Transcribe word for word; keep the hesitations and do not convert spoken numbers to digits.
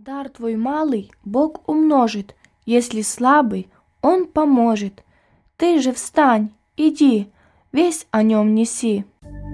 Дар твой малый Бог умножит, если слабый, Он поможет. Ты же встань, иди, весть о нем неси.